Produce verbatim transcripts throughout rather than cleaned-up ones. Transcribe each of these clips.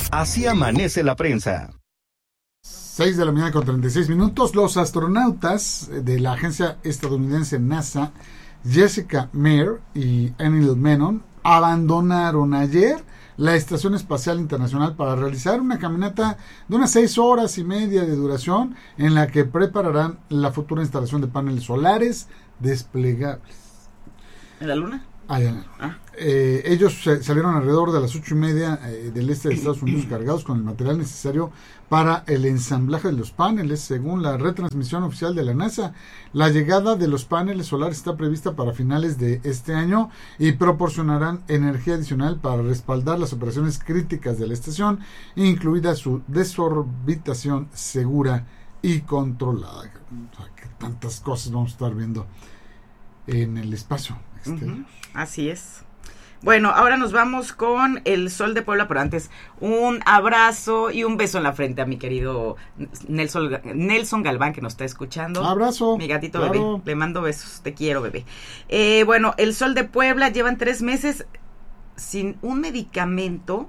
Así amanece la prensa. seis de la mañana con treinta y seis minutos. Los astronautas de la agencia estadounidense NASA, Jessica Meir y Enil Menon, abandonaron ayer la Estación Espacial Internacional para realizar una caminata de unas seis horas y media de duración en la que prepararán la futura instalación de paneles solares desplegables. ¿En la Luna? Ah, ya. Ah. Eh, ellos eh, salieron alrededor de las ocho y media eh, del este de Estados Unidos cargados con el material necesario para el ensamblaje de los paneles. Según la retransmisión oficial de la NASA, la llegada de los paneles solares está prevista para finales de este año y proporcionarán energía adicional para respaldar las operaciones críticas de la estación, incluida su desorbitación segura y controlada. O sea, que tantas cosas vamos a estar viendo en el espacio exterior. Uh-huh. Así es. Bueno, ahora nos vamos con el Sol de Puebla, pero antes un abrazo y un beso en la frente a mi querido Nelson, Nelson Galván, que nos está escuchando. Abrazo. Mi gatito claro. Bebé, le mando besos, te quiero, bebé. Eh, bueno, el Sol de Puebla llevan tres meses sin un medicamento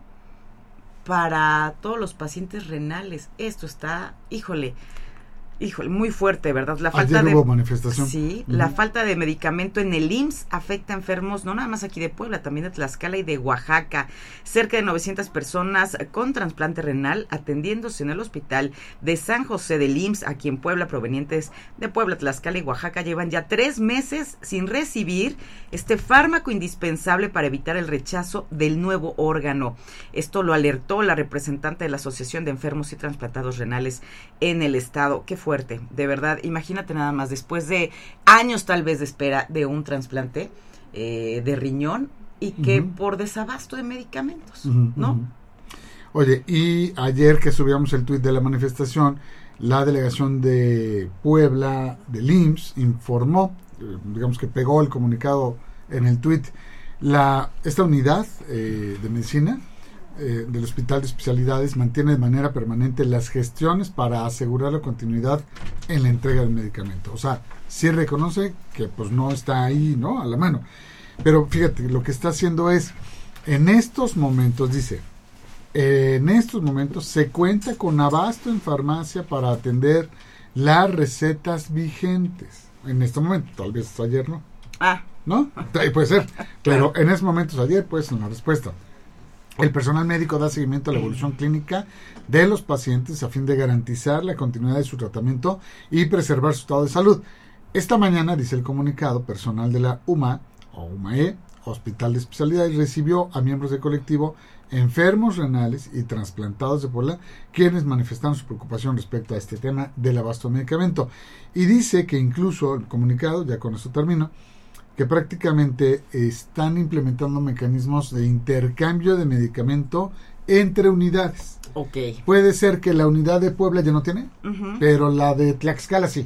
para todos los pacientes renales. Esto está, híjole, Híjole, muy fuerte, ¿verdad? La falta Ayer de hubo manifestación. Sí, uh-huh. La falta de medicamento en el I M S S afecta a enfermos, no nada más aquí de Puebla, también de Tlaxcala y de Oaxaca. Cerca de novecientas personas con trasplante renal atendiéndose en el hospital de San José del I M S S, aquí en Puebla, provenientes de Puebla, Tlaxcala y Oaxaca, llevan ya tres meses sin recibir este fármaco indispensable para evitar el rechazo del nuevo órgano. Esto lo alertó la representante de la Asociación de Enfermos y Transplantados Renales en el estado. ¿Qué fue? Fuerte, de verdad, imagínate nada más, después de años tal vez de espera de un trasplante eh, de riñón y que uh-huh. por desabasto de medicamentos, uh-huh, ¿no? Uh-huh. Oye, y ayer que subíamos el tuit de la manifestación, la delegación de Puebla del I M S S informó, eh, digamos que pegó el comunicado en el tuit, la, esta unidad eh, de medicina Eh, del Hospital de Especialidades mantiene de manera permanente las gestiones para asegurar la continuidad en la entrega del medicamento. O sea, sí reconoce que pues no está ahí, ¿no? A la mano. Pero fíjate, lo que está haciendo es, en estos momentos, dice, eh, en estos momentos se cuenta con abasto en farmacia para atender las recetas vigentes. En este momento, tal vez ayer no. Ah. ¿No? Ahí puede ser. Pero en esos momentos ayer, pues, en la respuesta. El personal médico da seguimiento a la evolución clínica de los pacientes a fin de garantizar la continuidad de su tratamiento y preservar su estado de salud. Esta mañana, dice el comunicado, personal de la U M A o U M A E, Hospital de Especialidades, recibió a miembros del colectivo enfermos renales y trasplantados de Puebla, quienes manifestaron su preocupación respecto a este tema del abasto de medicamento. Y dice que incluso el comunicado, ya con esto termino, que prácticamente están implementando mecanismos de intercambio de medicamento entre unidades. Okay. Puede ser que la unidad de Puebla ya no tiene, uh-huh. pero la de Tlaxcala sí.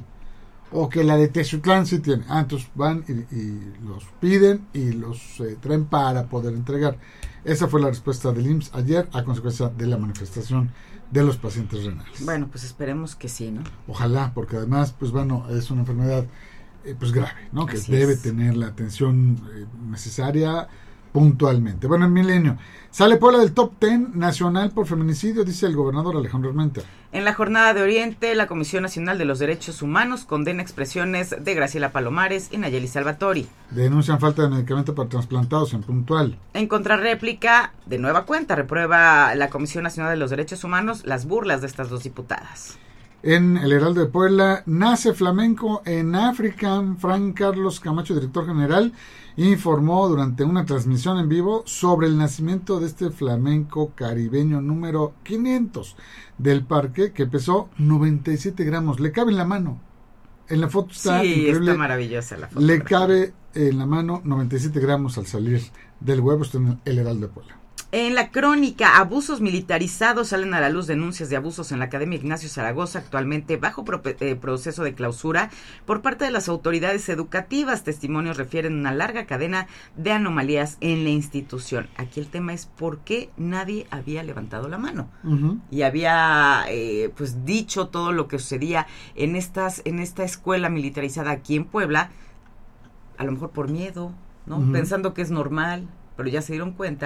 O que la de Texutlán sí tiene. Ah, entonces van y, y los piden y los eh, traen para poder entregar. Esa fue la respuesta del I M S S ayer a consecuencia de la manifestación de los pacientes renales. Bueno, pues esperemos que sí, ¿no? Ojalá, porque además, pues bueno, es una enfermedad Eh, pues grave, ¿no? Que Así debe es. tener la atención eh, necesaria puntualmente. Bueno, en Milenio, sale Puebla del top diez nacional por feminicidio, dice el gobernador Alejandro Armenta. En la jornada de Oriente, la Comisión Nacional de los Derechos Humanos condena expresiones de Graciela Palomares y Nayeli Salvatori. Denuncian falta de medicamento para trasplantados en Puntual. En contrarréplica, de nueva cuenta, reprueba la Comisión Nacional de los Derechos Humanos las burlas de estas dos diputadas. En el Heraldo de Puebla, nace flamenco en África. Fran Carlos Camacho, director general, informó durante una transmisión en vivo sobre el nacimiento de este flamenco caribeño número quinientos del parque, que pesó noventa y siete gramos. Le cabe en la mano. En la foto está sí, increíble. Está maravillosa la foto. Le cabe en la mano noventa y siete gramos al salir del huevo. Está en el Heraldo de Puebla. En la crónica, abusos militarizados, salen a la luz denuncias de abusos en la Academia Ignacio Zaragoza, actualmente bajo pro, eh, proceso de clausura por parte de las autoridades educativas. Testimonios refieren una larga cadena de anomalías en la institución. Aquí el tema es por qué nadie había levantado la mano uh-huh. y había eh, pues dicho todo lo que sucedía en estas en esta escuela militarizada aquí en Puebla, a lo mejor por miedo, ¿no? Uh-huh. Pensando que es normal, pero ya se dieron cuenta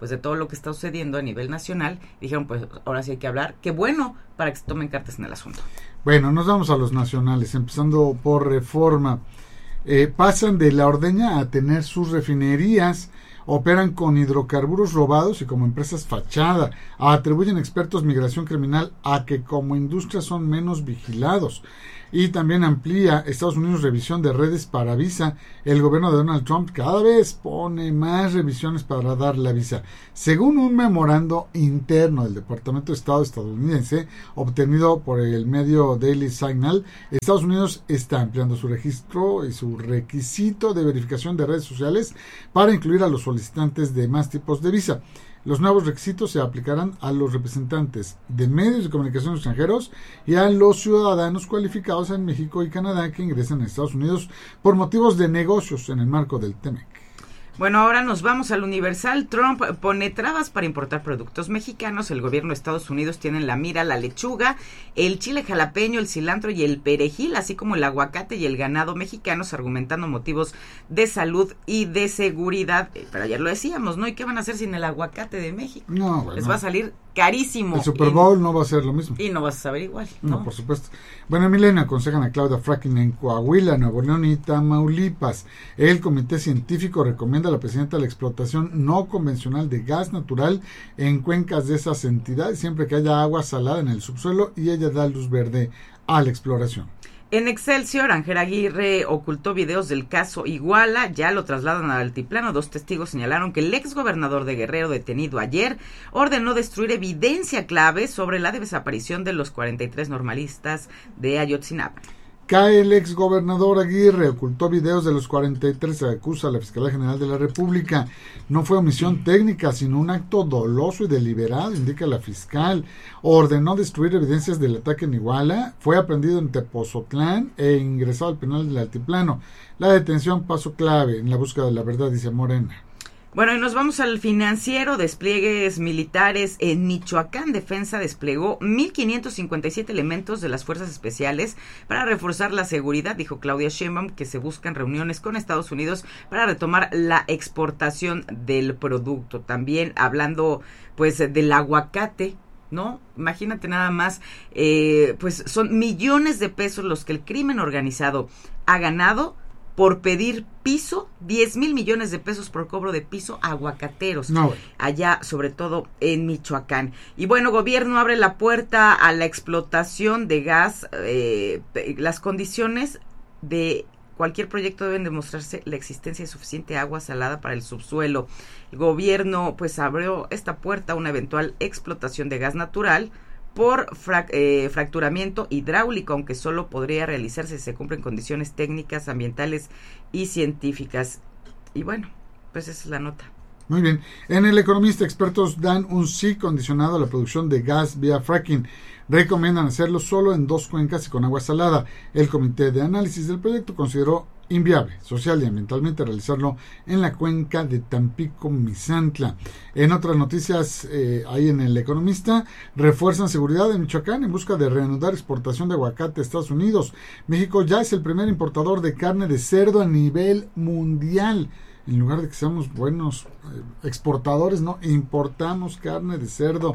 pues de todo lo que está sucediendo a nivel nacional. Dijeron, pues ahora sí hay que hablar. Qué bueno para que se tomen cartas en el asunto. Bueno, nos vamos a los nacionales, empezando por Reforma. Eh, pasan de la ordeña a tener sus refinerías, operan con hidrocarburos robados y como empresas fachada. Atribuyen expertos migración criminal a que como industria son menos vigilados. Y también amplía Estados Unidos revisión de redes para visa. El gobierno de Donald Trump cada vez pone más revisiones para dar la visa. Según un memorando interno del Departamento de Estado estadounidense, obtenido por el medio Daily Signal, Estados Unidos está ampliando su registro y su requisito de verificación de redes sociales para incluir a los solicitantes de más tipos de visa. Los nuevos requisitos se aplicarán a los representantes de medios de comunicación extranjeros y a los ciudadanos cualificados en México y Canadá que ingresen a Estados Unidos por motivos de negocios en el marco del T M E C. Bueno, ahora nos vamos al Universal. Trump pone trabas para importar productos mexicanos. El gobierno de Estados Unidos tiene en la mira la lechuga, el chile jalapeño, el cilantro y el perejil, así como el aguacate y el ganado mexicanos, argumentando motivos de salud y de seguridad. Pero ayer lo decíamos, ¿no? ¿Y qué van a hacer sin el aguacate de México? No, bueno. Les va a salir carísimo. El Super Bowl y, no va a ser lo mismo. Y no vas a saber igual, ¿no? No, por supuesto. Bueno, Milena, aconsejan a Claudia Fracking en Coahuila, Nuevo León y Tamaulipas. El comité científico recomienda a la presidenta la explotación no convencional de gas natural en cuencas de esas entidades, siempre que haya agua salada en el subsuelo, y ella da luz verde a la exploración. En Excelsior, Ángel Aguirre ocultó videos del caso Iguala, ya lo trasladan al altiplano. Dos testigos señalaron que el ex gobernador de Guerrero, detenido ayer, ordenó destruir evidencia clave sobre la desaparición de los cuarenta y tres normalistas de Ayotzinapa. Cae el ex gobernador Aguirre, ocultó videos de los cuarenta y tres, se acusa a la Fiscalía General de la República. No fue omisión técnica, sino un acto doloso y deliberado, indica la fiscal. Ordenó destruir evidencias del ataque en Iguala, fue aprendido en Tepozotlán e ingresado al penal del altiplano. La detención pasó clave en la búsqueda de la verdad, dice Morena. Bueno, y nos vamos al Financiero. Despliegues militares en Michoacán. Defensa desplegó mil quinientos cincuenta y siete elementos de las fuerzas especiales para reforzar la seguridad, dijo Claudia Sheinbaum, que se buscan reuniones con Estados Unidos para retomar la exportación del producto. También hablando, pues, del aguacate, ¿no? Imagínate nada más, eh, pues son millones de pesos los que el crimen organizado ha ganado por pedir piso, diez mil millones de pesos por cobro de piso a aguacateros, no. allá sobre todo en Michoacán. Y bueno, gobierno abre la puerta a la explotación de gas. Eh, las condiciones de cualquier proyecto deben demostrarse la existencia de suficiente agua salada para el subsuelo. El gobierno pues abrió esta puerta a una eventual explotación de gas natural por frac- eh, fracturamiento hidráulico, aunque solo podría realizarse si se cumplen condiciones técnicas, ambientales y científicas. Y bueno, pues esa es la nota. Muy bien. En El Economista, expertos dan un sí condicionado a la producción de gas vía fracking. Recomiendan hacerlo solo en dos cuencas y con agua salada. El comité de análisis del proyecto consideró inviable, social y ambientalmente, realizarlo en la cuenca de Tampico-Misantla. En otras noticias, eh, ahí en El Economista, refuerzan seguridad en Michoacán en busca de reanudar exportación de aguacate a Estados Unidos. México ya es el primer importador de carne de cerdo a nivel mundial. En lugar de que seamos buenos eh, exportadores, no, importamos carne de cerdo.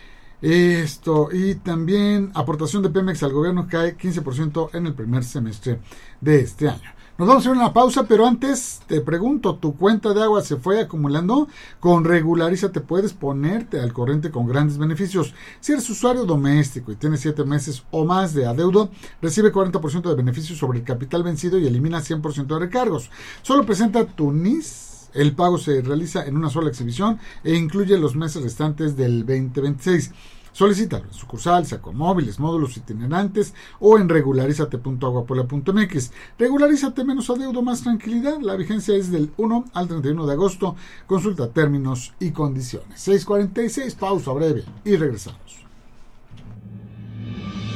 Esto, y también aportación de Pemex al gobierno cae quince por ciento en el primer semestre de este año. Nos vamos a hacer una pausa, pero antes te pregunto, ¿tu cuenta de agua se fue acumulando? Con Regularízate puedes ponerte al corriente con grandes beneficios. Si eres usuario doméstico y tienes siete meses o más de adeudo, recibe cuarenta por ciento de beneficios sobre el capital vencido y elimina cien por ciento de recargos. Solo presenta tu N I S. El pago se realiza en una sola exhibición e incluye los meses restantes del veinte veintiséis. Solicítalo en sucursal, sacomóviles, módulos itinerantes o en regularizate punto aguapola punto m x. Regularízate, menos adeudo, más tranquilidad. La vigencia es del uno al treinta y uno de agosto. Consulta términos y condiciones. seis cuarenta y seis, pausa breve y regresamos.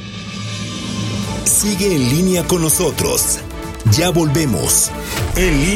Sigue en línea con nosotros. Ya volvemos. En línea.